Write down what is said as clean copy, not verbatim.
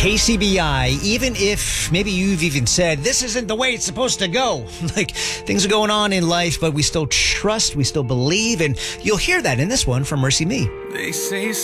KCBI, even if maybe you've even said, this isn't the way it's supposed to go. Like, things are going on in life, but we still trust, we still believe, and you'll hear that in this one from Mercy Me. They say